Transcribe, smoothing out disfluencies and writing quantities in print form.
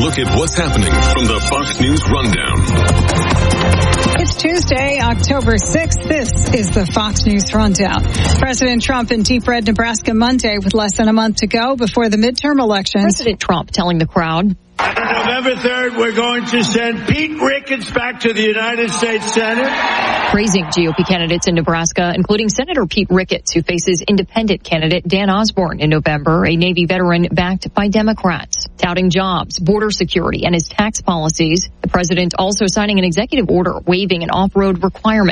look at what's happening from the Fox News Rundown. It's Tuesday, October 6th. This is the Fox News Rundown. President Trump in deep red Nebraska Monday with less than a month to go before the midterm elections. President Trump telling the crowd, on November 3rd, we're going to send Pete Ricketts back to the United States Senate. Praising GOP candidates in Nebraska, including Senator Pete Ricketts, who faces independent candidate Dan Osborne in November, a Navy veteran backed by Democrats. Touting jobs, border security, and his tax policies. The president also signing an executive order waiving an off-road requirement